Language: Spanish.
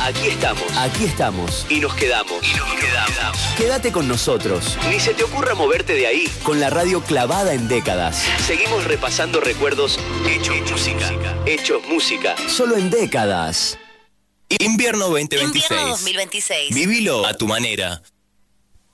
Aquí estamos. Y nos quedamos. Quédate con nosotros. Ni se te ocurra moverte de ahí. Con la radio clavada en décadas. Seguimos repasando recuerdos hechos música. Solo en décadas. Invierno 2026. Invierno 2026. Vivilo a tu manera.